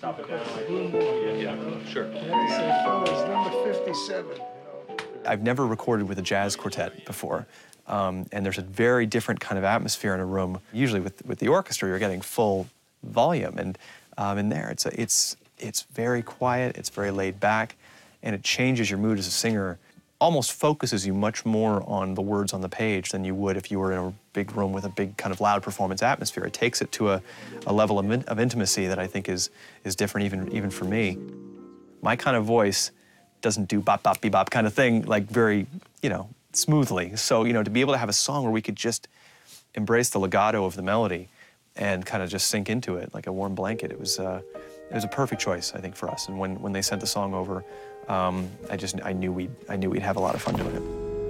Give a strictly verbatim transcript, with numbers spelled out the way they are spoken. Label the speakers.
Speaker 1: Stop it down.
Speaker 2: Yeah, sure.
Speaker 3: You have to say, fellas, number fifty-seven. You know?
Speaker 4: I've never recorded with a jazz quartet before, um, and there's a very different kind of atmosphere in a room. Usually with, with the orchestra, you're getting full volume, and um, in there, it's, a, it's, it's very quiet, it's very laid back, and it changes your mood as a singer, almost focuses you much more on the words on the page than you would if you were in a big room with a big kind of loud performance atmosphere. It takes it to a, a level of, in, of intimacy that I think is, is different even, even for me. My kind of voice doesn't do bop, bop, bebop kind of thing, like very, you know, smoothly. So, you know, to be able to have a song where we could just embrace the legato of the melody and kind of just sink into it like a warm blanket, it was, uh, it was a perfect choice, I think, for us. And when, when they sent the song over, um, I just, I knew we'd, I knew we'd have a lot of fun doing it.